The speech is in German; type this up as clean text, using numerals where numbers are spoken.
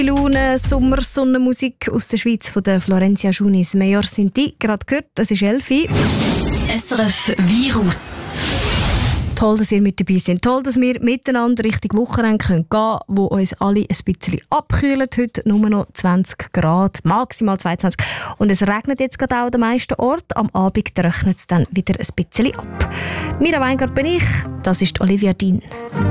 Laune, Sommer, Sonnenmusik aus der Schweiz von der Florencia Junis. Major Sinti, gerade gehört, es ist 11 Uhr. SRF Virus. Toll, dass ihr mit dabei seid. Toll, dass wir miteinander Richtung Wochenende gehen können, wo uns alle ein bisschen abkühlt. Heute nur noch 20 Grad, maximal 22. Und es regnet jetzt gerade auch an den meisten Orten. Am Abend trocknet es dann wieder ein bisschen ab. Mira Weingart bin ich, das ist Olivia Dean.